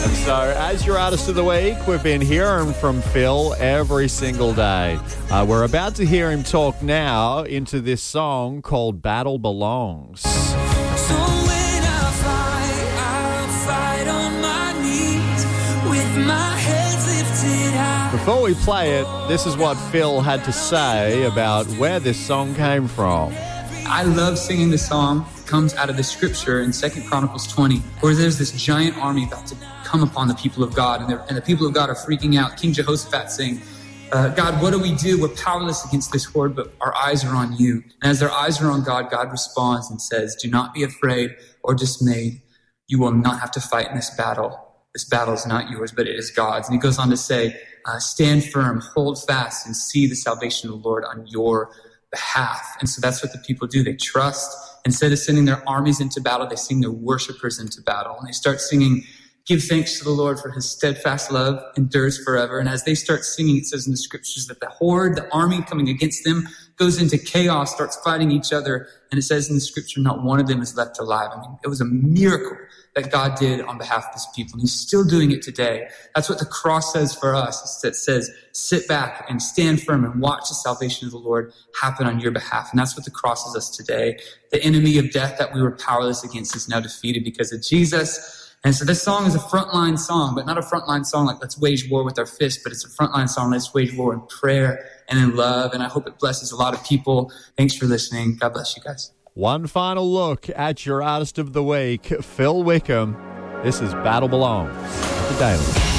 So, as your artist of the week, we've been hearing from Phil every single day. We're about to hear him talk now into this song called Battle Belongs. So when I'll fight on my knees with my head lifted high. Before we play it, this is what Phil had to say about where this song came from. I love singing this song. It comes out of the scripture in 2 Chronicles 20, where there's this giant army about to come upon the people of God, and the people of God are freaking out. King Jehoshaphat saying, God, what do we do? We're powerless against this horde, but our eyes are on you. And as their eyes are on God, God responds and says, do not be afraid or dismayed. You will not have to fight in this battle. This battle is not yours, but it is God's. And he goes on to say, stand firm, hold fast, and see the salvation of the Lord on your behalf. And so that's what the people do. They trust. Instead of sending their armies into battle, they sing their worshipers into battle. And they start singing, give thanks to the Lord for his steadfast love endures forever. And as they start singing, it says in the scriptures that the horde, the army coming against them, goes into chaos, starts fighting each other. And it says in the scripture, not one of them is left alive. I mean, it was a miracle that God did on behalf of his people. And he's still doing it today. That's what the cross says for us. It says, sit back and stand firm and watch the salvation of the Lord happen on your behalf. And that's what the cross is us today. The enemy of death that we were powerless against is now defeated because of Jesus. And so this song is a frontline song, but not a frontline song like let's wage war with our fists, but it's a frontline song. Let's wage war in prayer and in love. And I hope it blesses a lot of people. Thanks for listening. God bless you guys. One final look at your artist of the week, Phil Wickham. This is Battle Belongs, the Daily.